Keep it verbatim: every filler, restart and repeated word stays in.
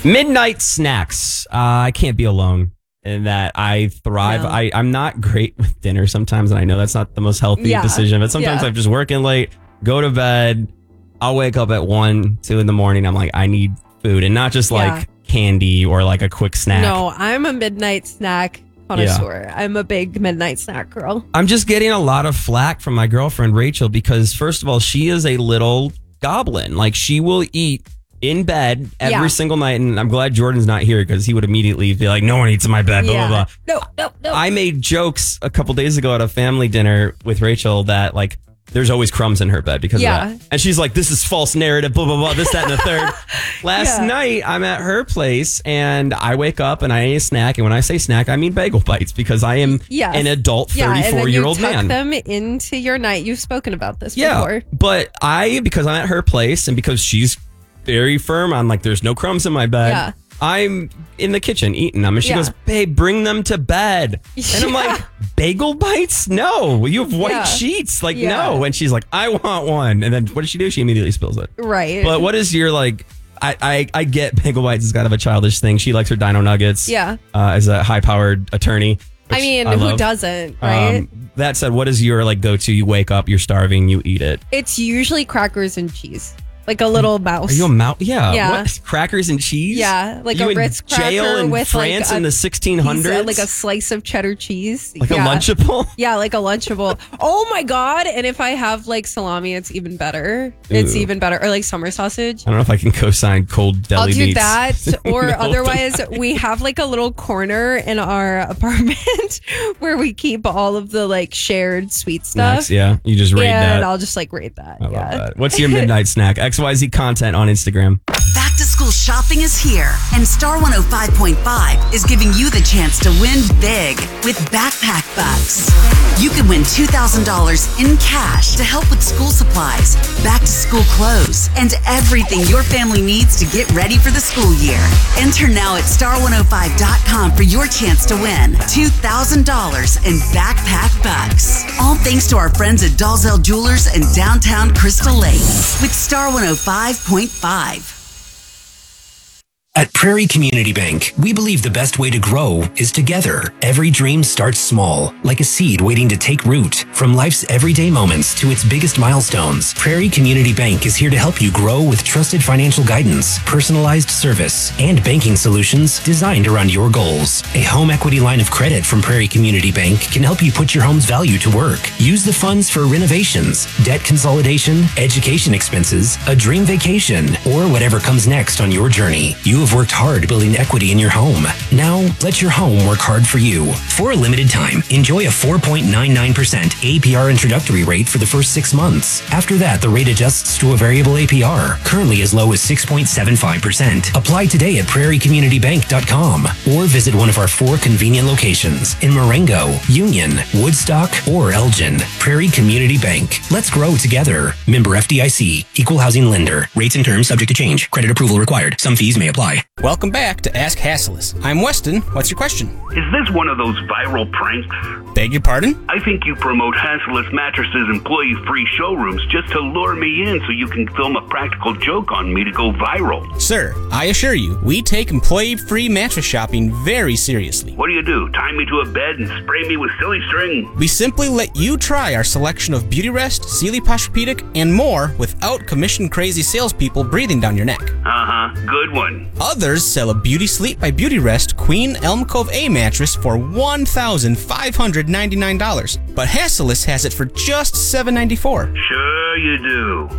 Midnight snacks. Uh, I can't be alone in that I thrive. No. I, I'm not great with dinner sometimes, and I know that's not the most healthy Yeah. decision, but sometimes Yeah. I'm just working late, go to bed. I'll wake up at one, two in the morning. I'm like, I need food, and not just like Yeah. candy or like a quick snack. No, I'm a midnight snack connoisseur. I'm a big midnight snack girl. I'm just getting a lot of flack from my girlfriend, Rachel, because first of all, she is a little goblin. Like, she will eat in bed every Yeah. single night. And I'm glad Jordan's not here because he would immediately be like, no one eats in my bed, blah, yeah. blah, blah. No, no, no. I made jokes a couple days ago at a family dinner with Rachel that like, there's always crumbs in her bed because Yeah. of that. And she's like, this is false narrative, blah, blah, blah, this, that, and the third. Last Yeah. night, I'm at her place and I wake up and I eat a snack. And when I say snack, I mean bagel bites because I am Yes. an adult yeah, and then you thirty-four-year-old tuck man. them into your night. You've spoken about this Yeah, before. but I, because I'm at her place and because she's very firm on like, there's no crumbs in my bed. Yeah. I'm in the kitchen eating them. And she Yeah. goes, babe, bring them to bed. And I'm Yeah. like, bagel bites? No. You have white Yeah. sheets. Like, Yeah. no. And she's like, I want one. And then what does she do? She immediately spills it. Right. But what is your like, I, I, I get bagel bites is kind of a childish thing. She likes her Dino Nuggets. Yeah. Uh, as a high powered attorney. I which mean, I who love. doesn't, right? Um, that said, what is your like go to? You wake up, you're starving, you eat it. It's usually crackers and cheese. Like a little mouse. Are you a mouse? Yeah. Yeah. What? Crackers and cheese? Yeah, like you a in Ritz cracker jail in with France like a in the sixteen hundreds? piece of- like a slice of cheddar cheese. Like yeah. a Lunchable? Yeah, like a Lunchable. Oh my God. And if I have like salami, it's even better. It's Ooh. even better. Or like summer sausage. I don't know if I can co-sign cold deli I'll do meats. that. Or No, otherwise, we have like a little corner in our apartment where we keep all of the like shared sweet stuff. Snacks, yeah. You just rate and that. I'll just like rate that. I love yeah. that. What's your midnight snack? X Y Z content on Instagram. Back to school shopping is here, and Star one oh five point five is giving you the chance to win big with Backpack Bucks. You can win two thousand dollars in cash to help with school supplies, back to school clothes, and everything your family needs to get ready for the school year. Enter now at star one oh five dot com for your chance to win two thousand dollars in Backpack Bucks. All thanks to our friends at Dalzell Jewelers in downtown Crystal Lake with Star one oh five point five. At Prairie Community Bank, we believe the best way to grow is together. Every dream starts small, like a seed waiting to take root. From life's everyday moments to its biggest milestones, Prairie Community Bank is here to help you grow with trusted financial guidance, personalized service, and banking solutions designed around your goals. A home equity line of credit from Prairie Community Bank can help you put your home's value to work. Use the funds for renovations, debt consolidation, education expenses, a dream vacation, or whatever comes next on your journey. You have worked hard building equity in your home. Now, let your home work hard for you. For a limited time, enjoy a four point nine nine percent A P R introductory rate for the first six months. After that, the rate adjusts to a variable A P R, currently as low as six point seven five percent. Apply today at prairie community bank dot com or visit one of our four convenient locations in Marengo, Union, Woodstock, or Elgin. Prairie Community Bank. Let's grow together. Member F D I C. Equal housing lender. Rates and terms subject to change. Credit approval required. Some fees may apply. Welcome back to Ask Hassles. I'm Weston. What's your question? Is this one of those viral pranks? Beg your pardon? I think you promote Hassless Mattresses employee-free showrooms just to lure me in so you can film a practical joke on me to go viral. Sir, I assure you, we take employee-free mattress shopping very seriously. What do you do? Tie me to a bed and spray me with silly string? We simply let you try our selection of Beautyrest, Sealy Posturepedic, and more without commission-crazy salespeople breathing down your neck. Uh-huh. Good one. Others sell a Beauty Sleep by Beautyrest Queen Elm Cove A mattress for one thousand five hundred ninety-nine dollars, but Hassellus has it for just seven hundred ninety-four dollars. Sure you do.